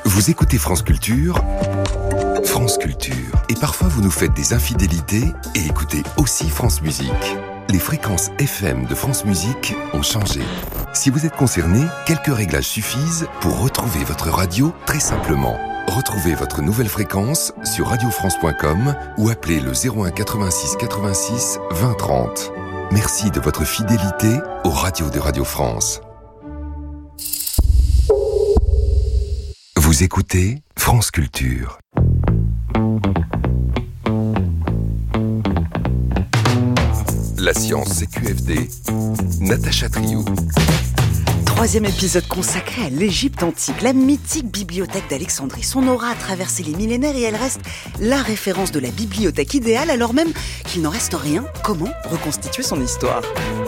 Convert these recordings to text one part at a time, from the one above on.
Vous écoutez France Culture, et parfois vous nous faites des infidélités et écoutez aussi France Musique. Les fréquences FM de France Musique ont changé. Si vous êtes concerné, quelques réglages suffisent pour retrouver votre radio très simplement. Retrouvez votre nouvelle fréquence sur radiofrance.com ou appelez le 01 86 86 20 30. Merci de votre fidélité aux radios de Radio France. Vous écoutez France Culture. La science CQFD, Natacha Triou. Troisième épisode consacré à l'Égypte antique, la mythique bibliothèque d'Alexandrie. Son aura a traversé les millénaires et elle reste la référence de la bibliothèque idéale, alors même qu'il n'en reste rien. Comment reconstituer son histoire ?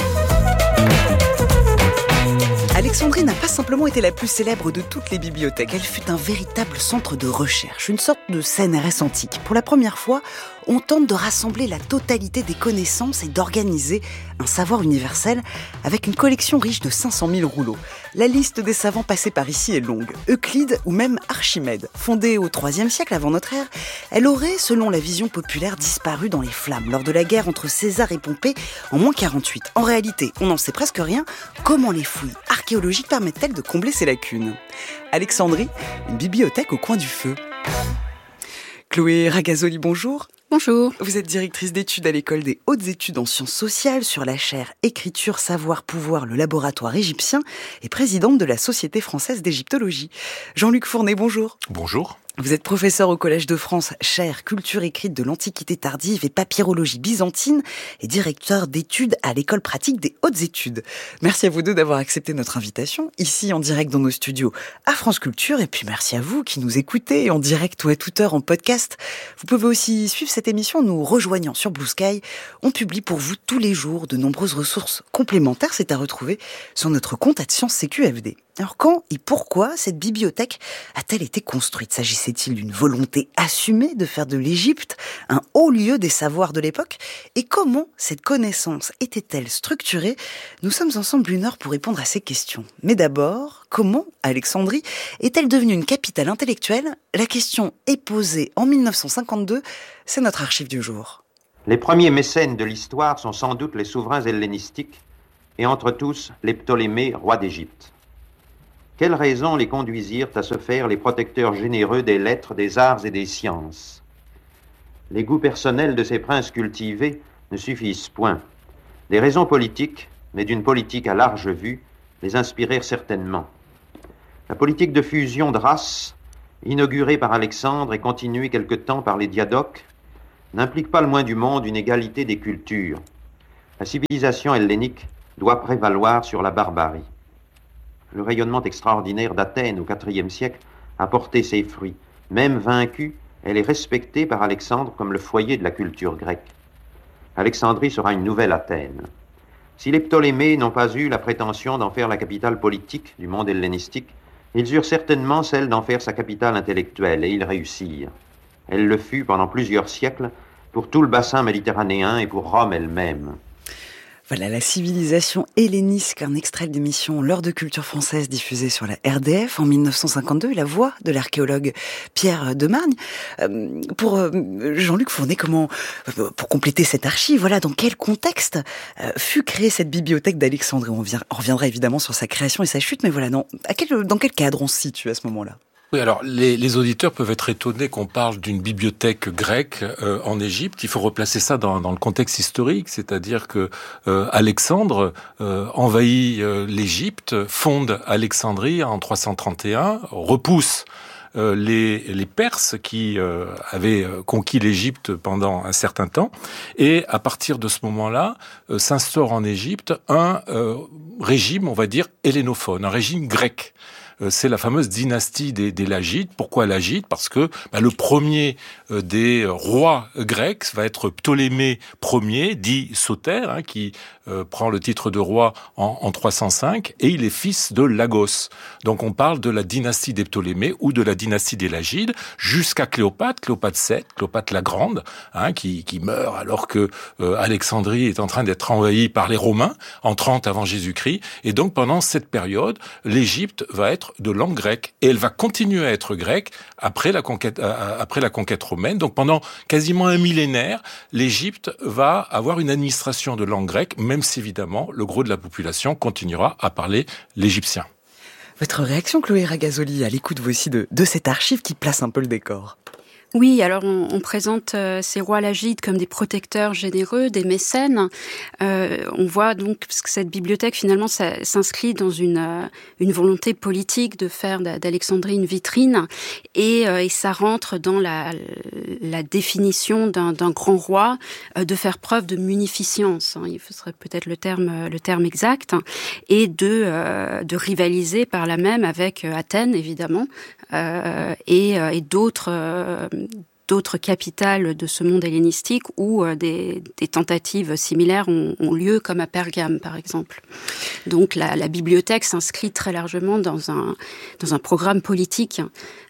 Alexandrie n'a pas simplement été la plus célèbre de toutes les bibliothèques, elle fut un véritable centre de recherche, une sorte de CNRS antique. Pour la première fois, on tente de rassembler la totalité des connaissances et d'organiser un savoir universel avec une collection riche de 500 000 rouleaux. La liste des savants passés par ici est longue. Euclide ou même Archimède. Fondée au IIIe siècle avant notre ère, elle aurait, selon la vision populaire, disparu dans les flammes lors de la guerre entre César et Pompée en moins 48. En réalité, on n'en sait presque rien. Comment les fouilles archéologiques permettent-elles de combler ces lacunes ? Alexandrie, une bibliothèque au coin du feu. Chloé Ragazoli, bonjour. Bonjour. Vous êtes directrice d'études à l'école des hautes études en sciences sociales sur la chaire Écriture, Savoir, Pouvoir, le laboratoire égyptien et présidente de la Société française d'égyptologie. Jean-Luc Fournet, bonjour. Bonjour. Vous êtes professeur au Collège de France, chaire Culture écrite de l'Antiquité tardive et papyrologie byzantine et directeur d'études à l'école pratique des hautes études. Merci à vous deux d'avoir accepté notre invitation, ici en direct dans nos studios à France Culture, et puis merci à vous qui nous écoutez en direct ou à toute heure en podcast. Vous pouvez aussi suivre cette émission en nous rejoignant sur Blue Sky. On publie pour vous tous les jours de nombreuses ressources complémentaires, c'est à retrouver sur notre compte @ScienceCQFD. Alors quand et pourquoi cette bibliothèque a-t-elle été construite ? S'agissait-il d'une volonté assumée de faire de l'Égypte un haut lieu des savoirs de l'époque ? Et comment cette connaissance était-elle structurée ? Nous sommes ensemble 1 heure pour répondre à ces questions. Mais d'abord, comment Alexandrie est-elle devenue une capitale intellectuelle ? La question est posée en 1952, c'est notre archive du jour. Les premiers mécènes de l'histoire sont sans doute les souverains hellénistiques, et entre tous les Ptolémées, rois d'Égypte. Quelles raisons les conduisirent à se faire les protecteurs généreux des lettres, des arts et des sciences ? Les goûts personnels de ces princes cultivés ne suffisent point. Des raisons politiques, mais d'une politique à large vue, les inspirèrent certainement. La politique de fusion de races, inaugurée par Alexandre et continuée quelque temps par les Diadoques, n'implique pas le moins du monde une égalité des cultures. La civilisation hellénique doit prévaloir sur la barbarie. Le rayonnement extraordinaire d'Athènes au IVe siècle a porté ses fruits. Même vaincue, elle est respectée par Alexandre comme le foyer de la culture grecque. Alexandrie sera une nouvelle Athènes. Si les Ptolémées n'ont pas eu la prétention d'en faire la capitale politique du monde hellénistique, ils eurent certainement celle d'en faire sa capitale intellectuelle, et ils réussirent. Elle le fut pendant plusieurs siècles pour tout le bassin méditerranéen et pour Rome elle-même. Voilà, la civilisation hellénistique, un extrait de l'émission L'heure de culture française diffusée sur la RDF en 1952, la voix de l'archéologue Pierre Demargne. Pour Jean-Luc Fournet, pour compléter cette archive, voilà, dans quel contexte fut créée cette bibliothèque d'Alexandrie ? On reviendra évidemment sur sa création et sa chute, mais voilà, dans quel cadre on se situe à ce moment-là ? Oui, alors les auditeurs peuvent être étonnés qu'on parle d'une bibliothèque grecque en Égypte. Il faut replacer ça dans le contexte historique, c'est-à-dire que Alexandre envahit l'Égypte, fonde Alexandrie en 331, repousse les Perses qui avaient conquis l'Égypte pendant un certain temps, et à partir de ce moment-là s'instaure en Égypte un régime, on va dire, hellénophone, un régime grec. C'est la fameuse dynastie des Lagides. Pourquoi Lagides ? Parce que le premier des rois grecs va être Ptolémée Ier, dit Soter, qui prend le titre de roi en 305, et il est fils de Lagos. Donc on parle de la dynastie des Ptolémées ou de la dynastie des Lagides, jusqu'à Cléopâtre VII, Cléopâtre la Grande, qui meurt alors que Alexandrie est en train d'être envahie par les Romains en 30 avant Jésus-Christ. Et donc pendant cette période, l'Égypte va être être de langue grecque. Et elle va continuer à être grecque après la conquête romaine. Donc pendant quasiment un millénaire, l'Égypte va avoir une administration de langue grecque, même si évidemment le gros de la population continuera à parler l'égyptien. Votre réaction, Chloé Ragazoli, à l'écoute vous aussi de cette archive qui place un peu le décor? Oui, alors on présente ces rois lagides comme des protecteurs généreux, des mécènes. On voit donc que cette bibliothèque finalement ça s'inscrit dans une volonté politique de faire d'Alexandrie une vitrine et ça rentre dans la définition d'un grand roi, de faire preuve de munificence, hein, il serait peut-être le terme exact, et de rivaliser par là même avec Athènes évidemment et d'autres capitales de ce monde hellénistique où des tentatives similaires ont lieu, comme à Pergame, par exemple. Donc la bibliothèque s'inscrit très largement dans un programme politique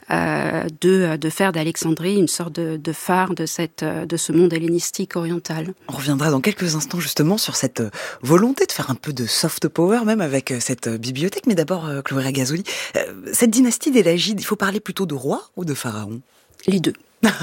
de faire d'Alexandrie une sorte de phare de ce monde hellénistique oriental. On reviendra dans quelques instants justement sur cette volonté de faire un peu de soft power même avec cette bibliothèque. Mais d'abord, Chloé Ragazoli, cette dynastie des Lagides, il faut parler plutôt de roi ou de pharaon? Les deux.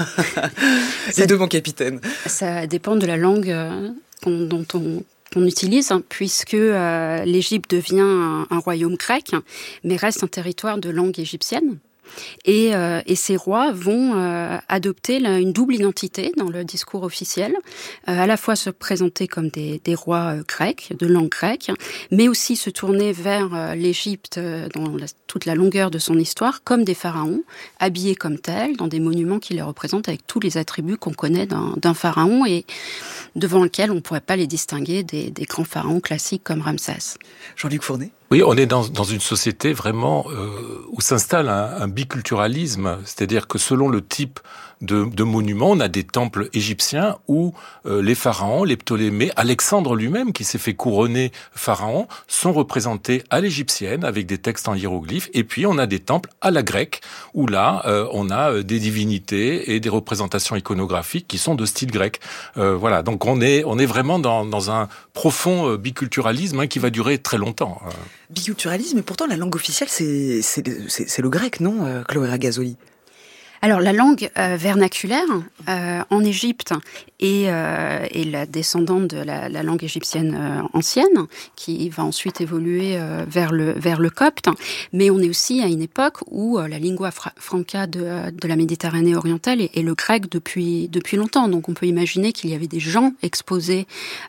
Les deux, mon capitaine. Ça dépend de la langue dont on utilise, puisque l'Égypte devient un royaume grec, mais reste un territoire de langue égyptienne. Et ces rois vont adopter une double identité dans le discours officiel, à la fois se présenter comme des rois grecs, de langue grecque, mais aussi se tourner vers l'Égypte dans toute la longueur de son histoire comme des pharaons, habillés comme tels, dans des monuments qui les représentent avec tous les attributs qu'on connaît d'un pharaon et devant lequel on ne pourrait pas les distinguer des grands pharaons classiques comme Ramsès. Jean-Luc Fournet? Oui, on est dans une société vraiment où s'installe un biculturalisme, c'est-à-dire que selon le type de monuments, on a des temples égyptiens où les pharaons, les Ptolémées, Alexandre lui-même qui s'est fait couronner pharaon, sont représentés à l'égyptienne avec des textes en hiéroglyphes, et puis on a des temples à la grecque où là on a des divinités et des représentations iconographiques qui sont de style grec. Voilà, donc on est vraiment dans un profond biculturalisme qui va durer très longtemps. Biculturalisme, et pourtant la langue officielle, c'est le grec, non, Chloé Ragazoli? Alors la langue vernaculaire en Égypte est la descendante de la langue égyptienne ancienne, qui va ensuite évoluer vers le copte. Mais on est aussi à une époque où la lingua franca de la Méditerranée orientale est le grec depuis longtemps. Donc on peut imaginer qu'il y avait des gens exposés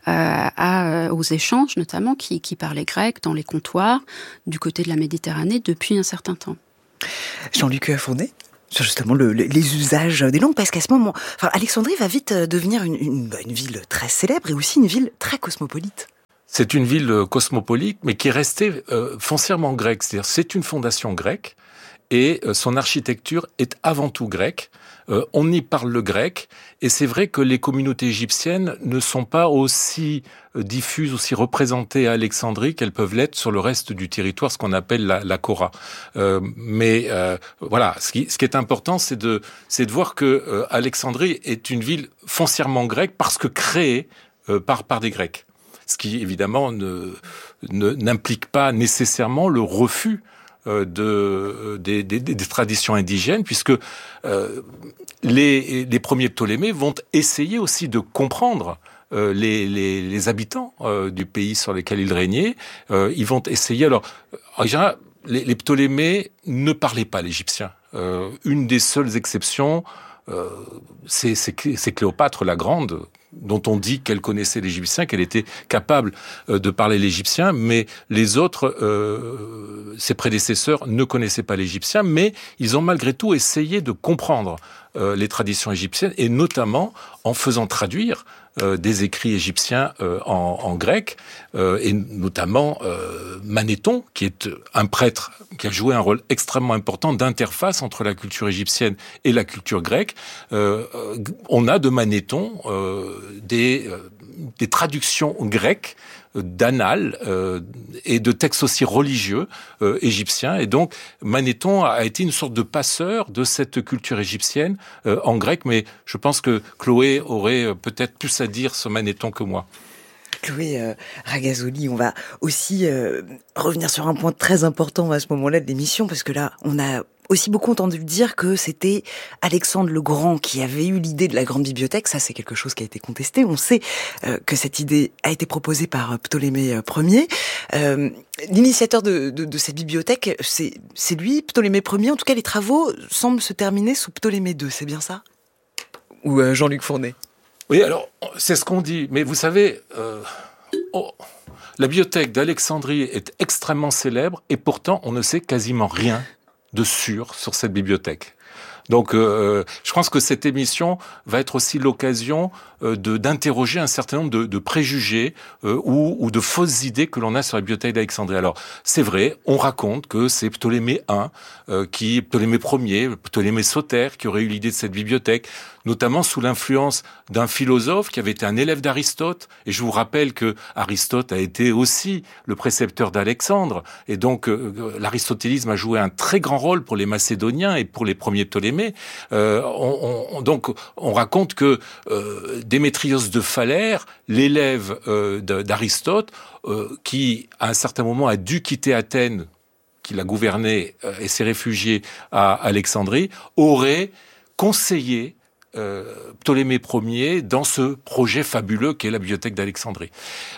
aux échanges, notamment qui parlaient grec dans les comptoirs du côté de la Méditerranée depuis un certain temps. Jean-Luc Fournet, sur justement les usages des langues, parce qu'à ce moment, Alexandrie va vite devenir une ville très célèbre et aussi une ville très cosmopolite. C'est une ville cosmopolite, mais qui est restée foncièrement grecque. C'est-à-dire, c'est une fondation grecque et son architecture est avant tout grecque. On y parle le grec, et c'est vrai que les communautés égyptiennes ne sont pas aussi diffuses, aussi représentées à Alexandrie qu'elles peuvent l'être sur le reste du territoire, ce qu'on appelle la Kora. Mais voilà, ce qui est important, c'est de voir que Alexandrie est une ville foncièrement grecque parce que créée par des Grecs. Ce qui évidemment n'implique pas nécessairement le refus des traditions indigènes, puisque les premiers Ptolémées vont essayer aussi de comprendre les habitants du pays sur lesquels ils régnaient. Ils vont essayer. Alors, en général, les Ptolémées ne parlaient pas l'égyptien. Une des seules exceptions, c'est Cléopâtre la Grande, dont on dit qu'elle connaissait l'égyptien, qu'elle était capable de parler l'égyptien, mais les autres, ses prédécesseurs, ne connaissaient pas l'égyptien, mais ils ont malgré tout essayé de comprendre les traditions égyptiennes, et notamment en faisant traduire des écrits égyptiens en grec, et notamment Manéthon, qui est un prêtre qui a joué un rôle extrêmement important d'interface entre la culture égyptienne et la culture grecque. On a de Manéthon des traductions grecques d'annales et de textes aussi religieux égyptiens. Et donc, Manéthon a été une sorte de passeur de cette culture égyptienne en grec, mais je pense que Chloé aurait peut-être plus à dire sur Manéthon que moi. Chloé Ragazoli, on va aussi revenir sur un point très important à ce moment-là de l'émission, parce que là, on a aussi beaucoup entendu dire que c'était Alexandre le Grand qui avait eu l'idée de la grande bibliothèque. Ça, c'est quelque chose qui a été contesté. On sait que cette idée a été proposée par Ptolémée Ier. L'initiateur de cette bibliothèque, c'est lui, Ptolémée Ier. En tout cas, les travaux semblent se terminer sous Ptolémée II. C'est bien ça? Ou Jean-Luc Fournet? Oui, alors, c'est ce qu'on dit. Mais vous savez, la bibliothèque d'Alexandrie est extrêmement célèbre et pourtant, on ne sait quasiment rien de sûr sur cette bibliothèque. Donc, je pense que cette émission va être aussi l'occasion d'interroger un certain nombre de préjugés ou de fausses idées que l'on a sur la bibliothèque d'Alexandrie. Alors, c'est vrai, on raconte que c'est Ptolémée I, Ptolémée Ier, Ptolémée Soter qui aurait eu l'idée de cette bibliothèque, notamment sous l'influence d'un philosophe qui avait été un élève d'Aristote. Et je vous rappelle que Aristote a été aussi le précepteur d'Alexandre. Et donc, l'aristotélisme a joué un très grand rôle pour les Macédoniens et pour les premiers Ptolémées. Donc, on raconte que Démétrios de Phalère, l'élève d'Aristote, qui à un certain moment a dû quitter Athènes, qu'il a gouverné et s'est réfugié à Alexandrie, aurait conseillé Ptolémée Ier dans ce projet fabuleux qu'est la bibliothèque d'Alexandrie.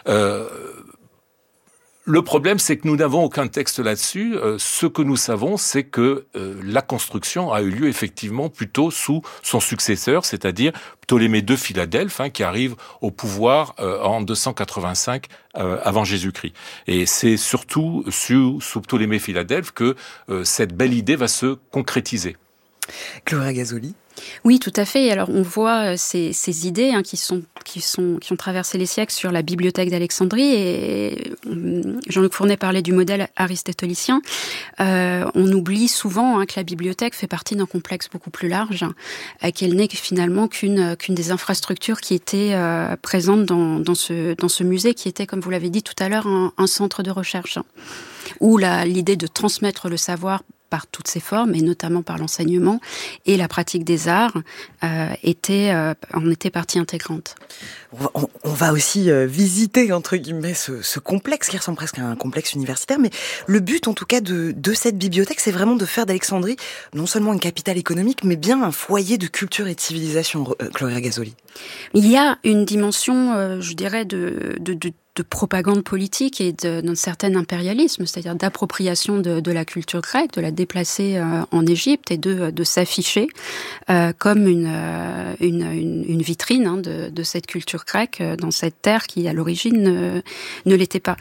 Le problème, c'est que nous n'avons aucun texte là-dessus. Ce que nous savons, c'est que la construction a eu lieu effectivement plutôt sous son successeur, c'est-à-dire Ptolémée II Philadelphe, qui arrive au pouvoir en 285 avant Jésus-Christ. Et c'est surtout sous Ptolémée Philadelphe que cette belle idée va se concrétiser. Chloé Ragazoli. Oui, tout à fait. Alors, on voit ces idées qui ont traversé les siècles sur la bibliothèque d'Alexandrie. Et Jean-Luc Fournet parlait du modèle aristotélicien. On oublie souvent que la bibliothèque fait partie d'un complexe beaucoup plus large, qu'elle n'est finalement qu'une des infrastructures qui étaient présentes dans ce musée, qui était, comme vous l'avez dit tout à l'heure, un centre de recherche, où l'idée de transmettre le savoir par toutes ses formes, et notamment par l'enseignement et la pratique des arts, en était partie intégrante. On va aussi visiter, entre guillemets, ce complexe qui ressemble presque à un complexe universitaire, mais le but, en tout cas, de cette bibliothèque, c'est vraiment de faire d'Alexandrie non seulement une capitale économique, mais bien un foyer de culture et de civilisation, Chloé Ragazoli. Il y a une dimension, je dirais, de propagande politique et d'un certain impérialisme, c'est-à-dire d'appropriation de la culture grecque, de la déplacer en Égypte et de s'afficher comme une vitrine de cette culture grecque dans cette terre qui, à l'origine, ne l'était pas.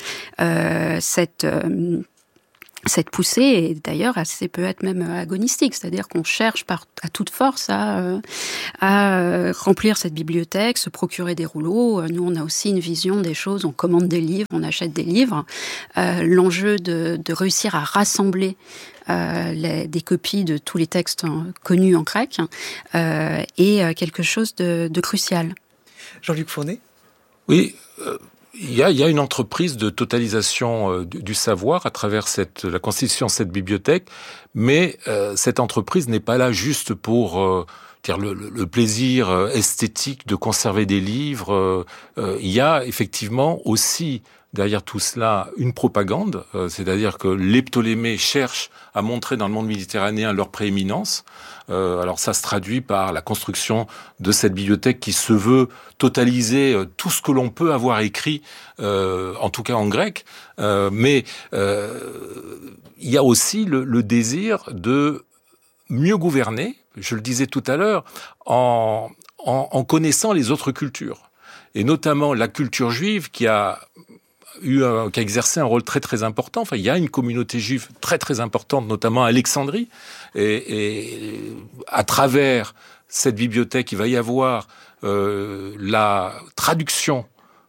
Cette poussée est d'ailleurs peut être même agonistique, c'est-à-dire qu'on cherche à toute force à remplir cette bibliothèque, se procurer des rouleaux. Nous, on a aussi une vision des choses, on commande des livres, on achète des livres. L'enjeu de réussir à rassembler des copies de tous les textes connus en grec est quelque chose de crucial. Jean-Luc Fournet ? Oui, il y a une entreprise de totalisation du savoir à travers la constitution de cette bibliothèque, mais cette entreprise n'est pas là juste pour le plaisir esthétique de conserver des livres. Il y a effectivement aussi derrière tout cela une propagande, c'est-à-dire que les Ptolémées cherchent à montrer dans le monde méditerranéen leur prééminence. Alors ça se traduit par la construction de cette bibliothèque qui se veut totaliser tout ce que l'on peut avoir écrit, en tout cas en grec, mais il y a aussi le désir de mieux gouverner, je le disais tout à l'heure, en connaissant les autres cultures, et notamment la culture juive qui a exercé un rôle très très important. Enfin, il y a une communauté juive très très importante, notamment à Alexandrie, et à travers cette bibliothèque, il va y avoir la traduction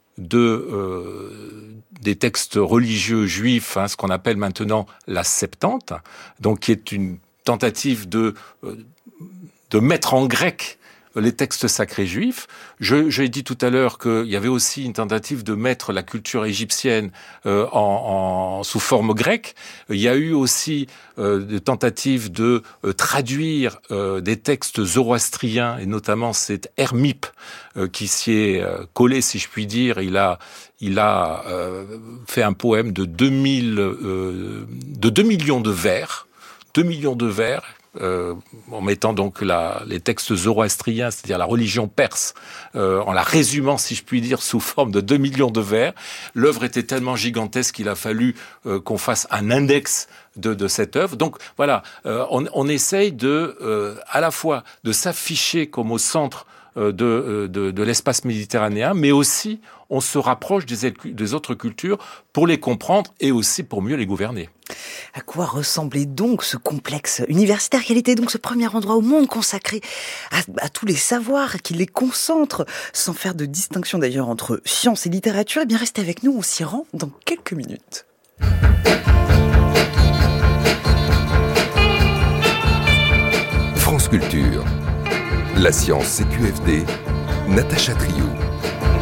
des textes religieux juifs, ce qu'on appelle maintenant la Septante, donc qui est une tentative de mettre en grec les textes sacrés juifs. J'ai dit tout à l'heure qu'il y avait aussi une tentative de mettre la culture égyptienne sous forme grecque. Il y a eu aussi des tentatives de traduire des textes zoroastriens, et notamment cet Hermippe qui s'y est collé, si je puis dire. Il a fait un poème de 2 millions de vers. 2 millions de vers, en mettant donc les textes zoroastriens, c'est-à-dire la religion perse, en la résumant, si je puis dire, sous forme de 2 millions de vers. L'œuvre était tellement gigantesque qu'il a fallu qu'on fasse un index de cette œuvre. Donc voilà, on essaye à la fois de s'afficher comme au centre de l'espace méditerranéen, mais aussi on se rapproche des autres cultures pour les comprendre et aussi pour mieux les gouverner. À quoi ressemblait donc ce complexe universitaire? Quel était donc ce premier endroit au monde consacré à tous les savoirs, qui les concentre, sans faire de distinction d'ailleurs entre science et littérature? Eh bien, restez avec nous, on s'y rend dans quelques minutes. France Culture. La science CQFD, Natacha Triou.